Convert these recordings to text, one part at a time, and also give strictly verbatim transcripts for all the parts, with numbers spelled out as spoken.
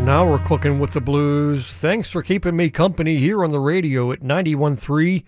Now we're cooking with the blues. Thanks for keeping me company here on the radio at ninety-one point three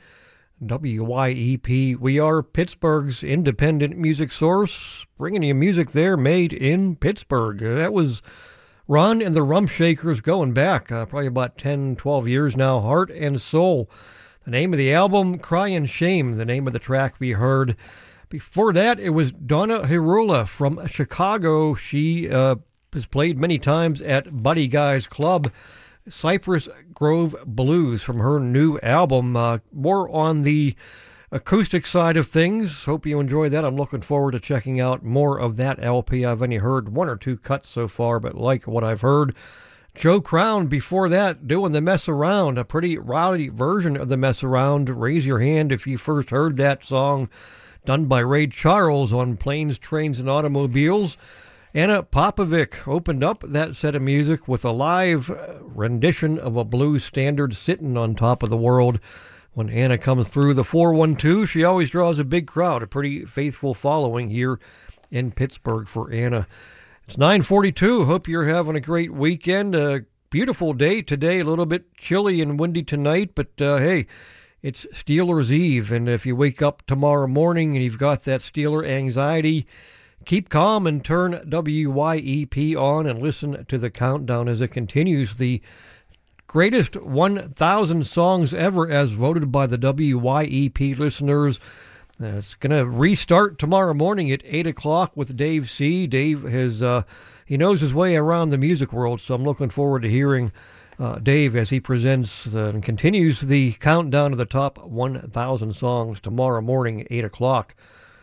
W Y E P. We are Pittsburgh's independent music source, bringing you music there made in Pittsburgh. That was Ron and the Rumshakers going back uh, probably about ten, twelve years now. Heart and Soul. The name of the album, Crying Shame, the name of the track we heard. Before that, it was Donna Hirula from Chicago. She uh, has played many times at Buddy Guy's Club. Cypress Grove Blues from her new album. Uh, more on the acoustic side of things. Hope you enjoy that. I'm looking forward to checking out more of that L P. I've only heard one or two cuts so far, but like what I've heard. Joe Crown before that doing The Mess Around, a pretty rowdy version of The Mess Around. Raise your hand if you first heard that song done by Ray Charles on Planes, Trains, and Automobiles. Anna Popovic opened up that set of music with a live rendition of a blues standard, Sitting on Top of the World. When Anna comes through the four one two, she always draws a big crowd, a pretty faithful following here in Pittsburgh for Anna. It's nine forty-two. Hope you're having a great weekend. A beautiful day today, a little bit chilly and windy tonight, but uh, hey, it's Steelers Eve, and if you wake up tomorrow morning and you've got that Steeler anxiety, keep calm and turn W Y E P on and listen to the countdown as it continues. The greatest one thousand songs ever as voted by the W Y E P listeners. Uh, it's going to restart tomorrow morning at eight o'clock with Dave C. Dave has, uh, he knows his way around the music world, so I'm looking forward to hearing uh, Dave as he presents uh, and continues the countdown to the top one thousand songs tomorrow morning at eight o'clock.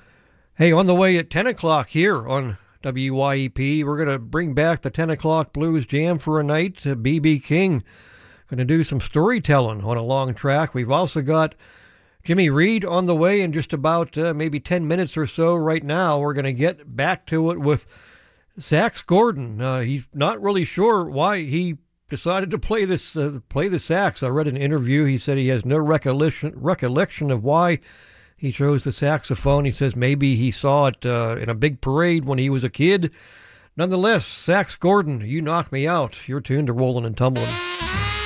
Hey, on the way at ten o'clock here on W Y E P, we're going to bring back the ten o'clock Blues Jam for a night. Uh, B B King going to do some storytelling on a long track. We've also got Jimmy Reed on the way in just about uh, maybe ten minutes or so right now. We're going to get back to it with Sax Gordon. Uh, he's not really sure why he decided to play this uh, play the sax. I read an interview. He said he has no recollection recollection of why he chose the saxophone. He says maybe he saw it uh, in a big parade when he was a kid. Nonetheless, Sax Gordon, You Knock Me Out. You're tuned to Rollin' and Tumblin'.